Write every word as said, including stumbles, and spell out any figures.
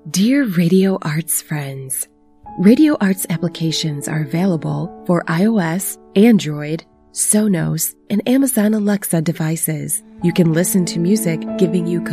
Dear Radio Arts friends, Radio Arts applications are available for iOS, Android, Sonos, and Amazon Alexa devices. You can listen to music giving you